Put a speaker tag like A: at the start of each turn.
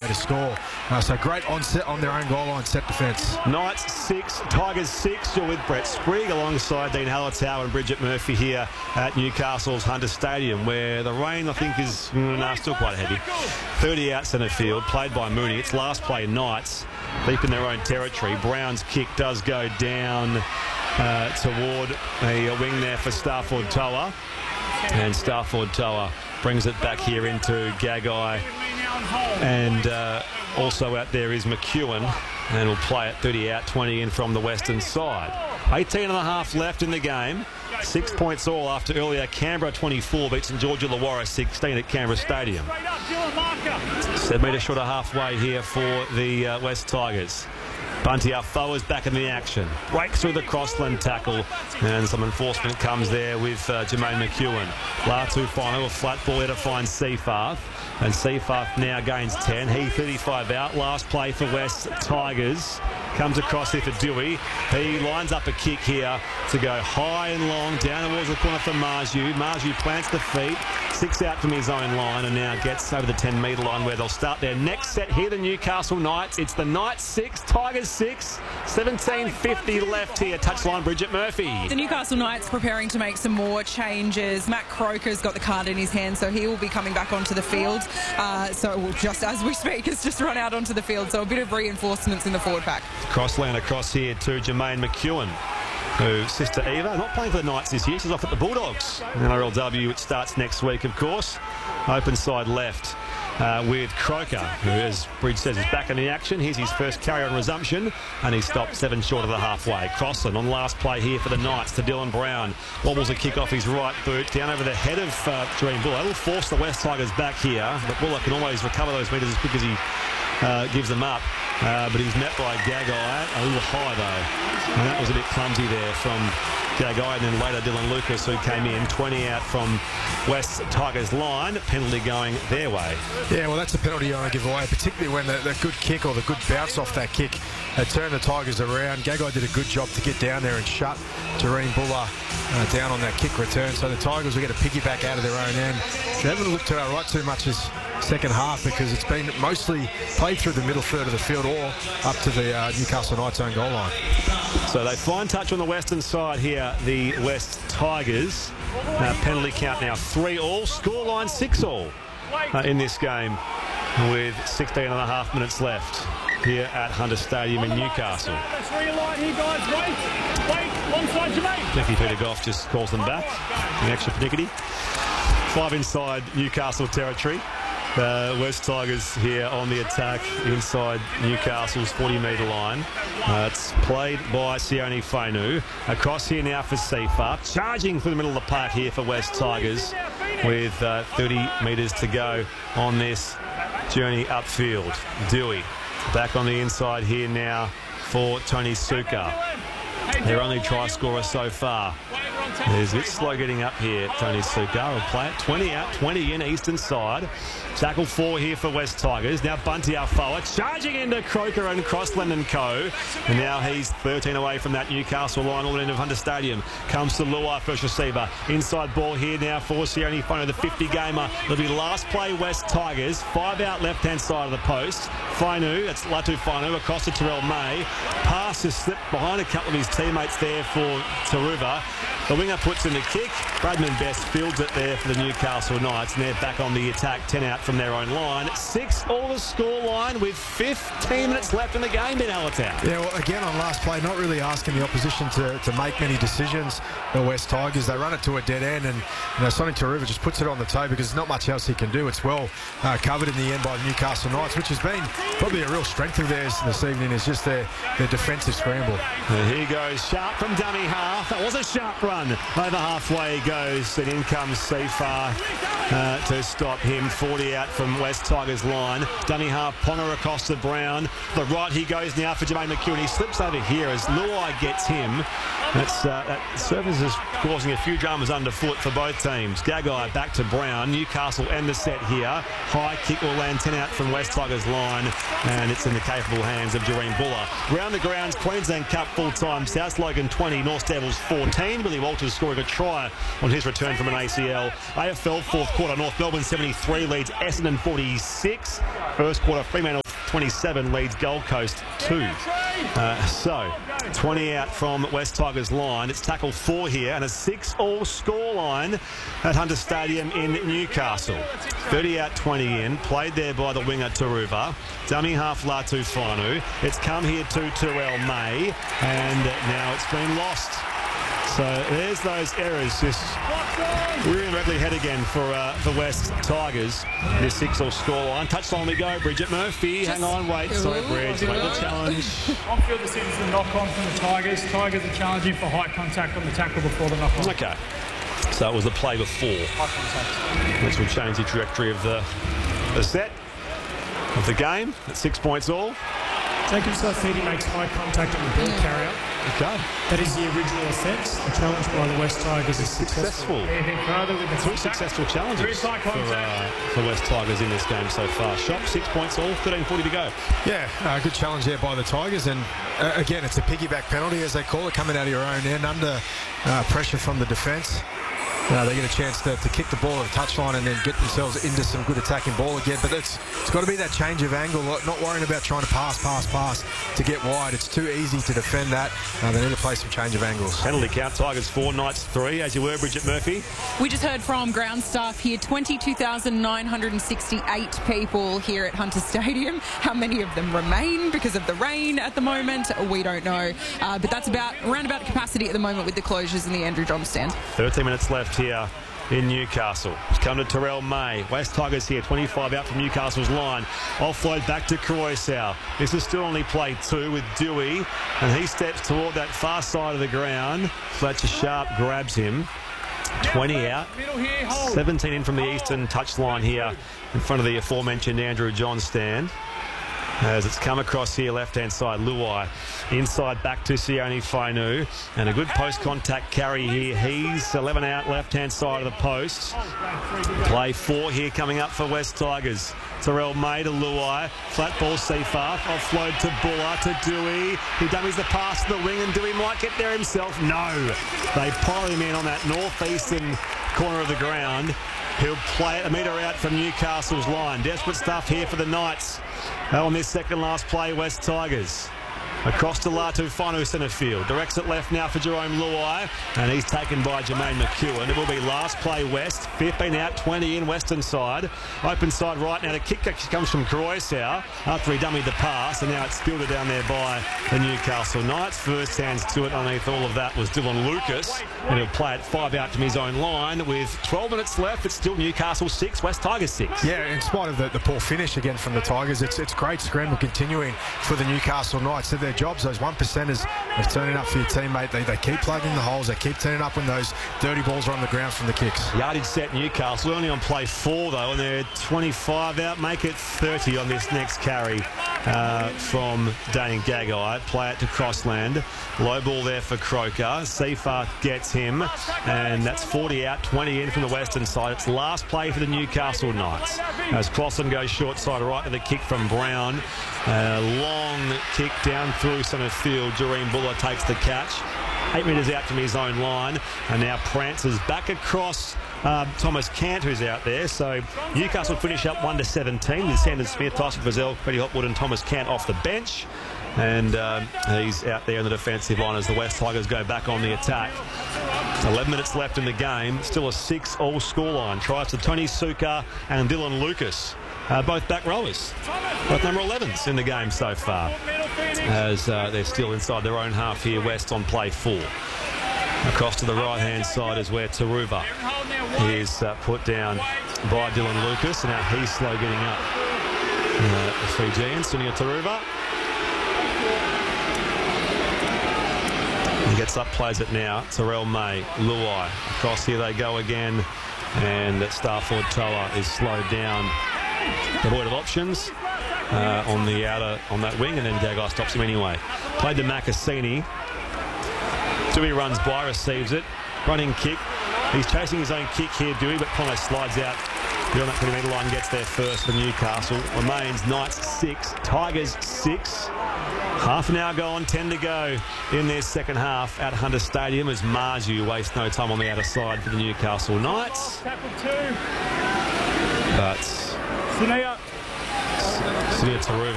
A: to score. So great onset on their own goal line set defence.
B: Knights 6, Tigers 6. You're with Brett Sprigg alongside Dean Hallertau and Bridget Murphy here at Newcastle's Hunter Stadium, where the rain, I think, is still quite heavy. 30 out centre field, played by Mooney. It's last play Knights, deep in their own territory. Brown's kick does go down toward a wing there for Starford Toa. And Starford Toa brings it back here into Gagai. And also out there is McEwen, and will play it 30 out, 20 in from the western side. 18 and a half left in the game. 6 points all after earlier. Canberra 24 beat St George Illawarra 16 at Canberra Stadium. 7 metre short of halfway here for the West Tigers. Bunty Afoa is back in the action. Breaks through the Crossland tackle, and some enforcement comes there with Jermaine McEwen. Latu final, a flat ball there to find Seafarth, and Seafarth now gains 10. He 35 out. Last play for West Tigers. Comes across here for Dewey. He lines up a kick here to go high and long down towards the corner for Marju. Marju plants the feet, 6 out from his own line, and now gets over the 10 metre line where they'll start their next set here, the Newcastle Knights. It's the Knights 6, Tigers 6, 17:50 left here. Touchline, Bridget Murphy.
C: The Newcastle Knights preparing to make some more changes. Matt Croker's got the card in his hand, so he will be coming back onto the field. So just as we speak, has just run out onto the field, so a bit of reinforcements in the forward pack.
B: Crossland across here to Jermaine McEwen, who sister Eva, not playing for the Knights this year. She's off at the Bulldogs. NRLW, it starts next week, of course. Open side left with Croker, who, as Bridge says, is back in the action. Here's his first carry on resumption, and he stopped 7 short of the halfway. Crossland on last play here for the Knights to Dylan Brown. Wobbles a kick off his right boot down over the head of Dream Buller. It'll force the West Tigers back here, but Buller can always recover those metres as quick as he gives them up. But he's met by Gagai, a little high though, and that was a bit clumsy there from Gagai, and then later Dylan Lucas, who came in 20 out from West Tigers line. Penalty going their way. Yeah, well, that's a penalty you want to give away, particularly when the good kick or the good bounce off that kick turned the Tigers around. Gagai did a good job to get down there and shut Doreen Buller down on that kick return, so the Tigers will get a piggyback out of their own end. They haven't looked to our right too much this second half, because it's been mostly played through the middle third of the field or up to the Newcastle Knights own goal line. So they fine touch on the western side here, the West Tigers. Penalty count now 3-all, scoreline 6-all in this game, with 16 and a half minutes left here at Hunter Stadium in Newcastle. Nicky Peter Goff just calls them back, an extra panickety. 5 inside Newcastle territory. West Tigers here on the attack inside Newcastle's 40-metre line. It's played by Sione Fainu. Across here now for Seafarth. Charging through the middle of the park here for West Tigers, with 30 metres to go on this journey upfield. Dewey back on the inside here now for Tony Suka. Their only try scorer so far. He's a bit slow getting up here, Tony Suka. Will play it 20 out, 20 in, eastern side. Tackle 4 here for West Tigers. Now Bunty Afoa charging into Croker and Crossland and co. And now he's 13 away from that Newcastle line, all the end of Hunter Stadium. Comes to Luai, first receiver. Inside ball here now for Sione Fainu, the 50-gamer. It'll be last play West Tigers. 5 out left-hand side of the post. Fainu, that's Latu Fainu, across to Terrell May. Pass has slipped behind a couple of his teammates there for Taruva. The winger puts in the kick. Bradman Best fields it there for the Newcastle Knights, and they're back on the attack, 10 out from their own line. 6-all the score line with 15 minutes left in the game, Ben Hallertau.
A: Yeah, well, again on last play, not really asking the opposition to make many decisions. The West Tigers, they run it to a dead end, and Sonny Taruva just puts it on the toe because there's not much else he can do. It's well covered in the end by the Newcastle Knights, which has been probably a real strength of theirs this evening, is just their defensive scramble.
B: And here goes Sharp from dummy half. That was a sharp run. Over halfway he goes, and in comes Seafarth to stop him. 40 out from West Tigers line. Dummy half, Ponga across to Brown. The right he goes now for Jermaine McEwen. He slips over here as Luai gets him. That service is causing a few dramas underfoot for both teams. Gagai back to Brown. Newcastle end the set here. High kick will land 10 out from West Tigers line, and it's in the capable hands of Jareen Buller. Round the grounds, Queensland Cup full-time. South Logan 20, North Devils 14. Billy Walters scoring a try on his return from an ACL. AFL fourth quarter, North Melbourne 73 leads Essendon 46. First quarter, Fremantle 27 leads Gold Coast 2. So 20 out from West Tigers line. It's tackle 4 here and a 6-all scoreline at Hunter Stadium in Newcastle. 30 out, 20 in. Played there by the winger Turuva. Dummy half Latu Whanu. It's come here to Terrell May, and now it's been lost. So there's those errors just rearing directly ahead again for West Tigers. This 6-all scoreline. Touchline we go. Bridget Murphy. Hang on, wait. Sorry, Bridge. Wait the challenge.
D: On-field decisions the knock-on from the Tigers. Tigers are challenging for high contact on the tackle before the knock-on.
B: Okay. So it was the play before.
D: High contact.
B: Which will change the trajectory of the set of the game. At 6 points all.
D: Jacob Saifidi makes high contact on the ball carrier.
B: Okay.
D: That is the original offence. The challenge by the West Tigers is successful. Anything further with the
B: 3 successful challenges for West Tigers in this game so far. Shop 6 points all, 13:40 to go.
A: Yeah, good challenge there by the Tigers, and again, it's a piggyback penalty, as they call it, coming out of your own end under pressure from the defence. They get a chance to kick the ball at the touchline and then get themselves into some good attacking ball again. But it's got to be that change of angle, not worrying about trying to pass to get wide. It's too easy to defend that. They need to play some change of angles.
B: Penalty count, Tigers 4, Knights 3. As you were, Bridget Murphy.
C: We just heard from ground staff here, 22,968 people here at Hunter Stadium. How many of them remain because of the rain at the moment? We don't know. But that's around about capacity at the moment with the closures in the Andrew John stand.
B: 13 minutes left here in Newcastle. It's come to Terrell May. West Tigers here, 25 out from Newcastle's line. Offload back to Croissau. This is still only play 2 with Dewey, and he steps toward that far side of the ground. Fletcher Sharp grabs him. 20 out, 17 in from the eastern touchline here in front of the aforementioned Andrew John stand. As it's come across here, left-hand side, Luai. Inside back to Sione Fainu. And a good post-contact carry here. He's 11 out, left-hand side of the post. Play 4 here coming up for West Tigers. Terrell May to Luai. Flat ball, Seafarth. Offload to Buller, to Dewey. He dummies the pass to the wing, and Dewey might get there himself. No. They pile him in on that northeastern corner of the ground. He'll play it a metre out from Newcastle's line. Desperate stuff here for the Knights. On this second last play, West Tigers. Across to Latu Whanu centre field. Directs it left now for Jerome Luai. And he's taken by Jermaine McEwen. It will be last play West. 15 out, 20 in western side. Open side right now. The kick comes from Croissau after he dummied the pass. And now it's fielded down there by the Newcastle Knights. First hands to it underneath all of that was Dylan Lucas. And he'll play it 5 out from his own line. With 12 minutes left, it's still Newcastle 6, West Tigers 6.
A: Yeah, in spite of the poor finish again from the Tigers, it's great scramble continuing for the Newcastle Knights. Their jobs, those 1%ers of turning up for your teammate. They keep plugging the holes. They keep turning up when those dirty balls are on the ground from the kicks.
B: Yardage set Newcastle only on play 4 though, and they're 25 out. Make it 30 on this next carry from Dane Gagai. Play it to Crossland. Low ball there for Croker. Seafarth gets him, and that's 40 out, 20 in from the western side. It's last play for the Newcastle Knights. As Crossland goes short side right to the kick from Brown. Long kick down through centre field. Jareen Buller takes the catch. 8 metres out from his own line, and now prances back across Thomas Cant, who's out there. So Newcastle finish up 1-17 with Sandon Smith, Tyson Frizzell, Freddie Hopwood and Thomas Cant off the bench. And he's out there on the defensive line as the West Tigers go back on the attack. 11 minutes left in the game. Still a 6-all scoreline. Tries to Tony Suka and Dylan Lucas. Both back rowers. Both number 11s in the game so far. As they're still inside their own half here, West on play 4. Across to the right-hand side is where Turuva is put down by Dylan Lucas. And now he's slow getting up. The Fijian, Sunil Turuva. He gets up, plays it now. Terrell May, Luai. Across here they go again. And Starford Toa is slowed down. Devoid of options on the outer, on that wing, and then Gagai stops him anyway. Played to Macassini. Dewey runs by, receives it. Running kick. He's chasing his own kick here, Dewey, but Ponga slides out beyond that 20 metre line, gets there first for Newcastle. Remains Knights 6, Tigers 6. Half an hour gone, 10 to go in their second half at Hunter Stadium as Marju wastes no time on the outer side for the Newcastle Knights.
D: Tackle 2.
B: But
D: Sinia.
B: Sinia Taruva